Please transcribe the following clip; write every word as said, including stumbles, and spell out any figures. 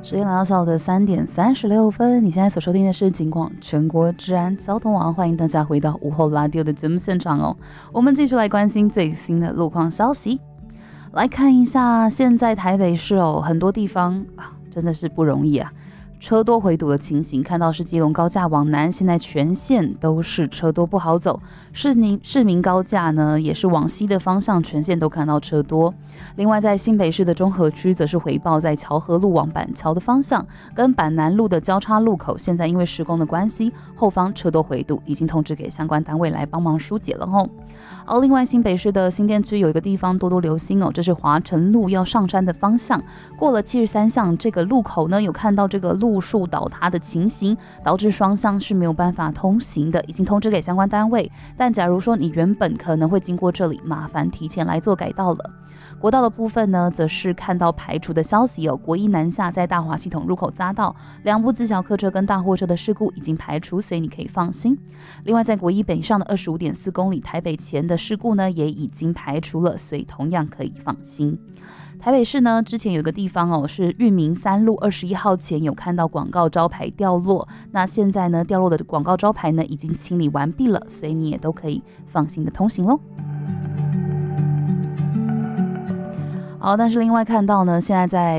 时间来到下午的三点三十六分，你现在所收听的是警广全国治安交通网，欢迎大家回到午后拉迪欧的节目现场哦。我们继续来关心最新的路况消息，来看一下现在台北市哦，很多地方啊真的是不容易啊。车多回堵的情形，看到是基隆高架往南，现在全线都是车多不好走。市民市民高架呢，也是往西的方向，全线都看到车多。另外，在新北市的中和区，则是回报在桥河路往板桥的方向，跟板南路的交叉路口，现在因为施工的关系，后方车多回堵，已经通知给相关单位来帮忙疏解了吼。而另外，新北市的新店区有一个地方多多留心哦，这是华城路要上山的方向，过了七十三巷这个路口呢，有看到这个路树倒塌的情形，导致双向是没有办法通行的，已经通知给相关单位。但假如说你原本可能会经过这里，麻烦提前来做改道了。国道的部分呢，则是看到排除的消息哦，国一南下在大华系统入口匝道，两部自小客车跟大货车的事故已经排除，所以你可以放心。另外，在国一北上的 二十五点四公里台北前的事故呢，也已经排除了，所以同样可以放心。台北市呢，之前有个地方哦，是裕民三路二十一号前有看到广告招牌掉落，那现在呢，掉落的广告招牌呢已经清理完毕了，所以你也都可以放心的通行咯。好，但是另外看到呢，现在在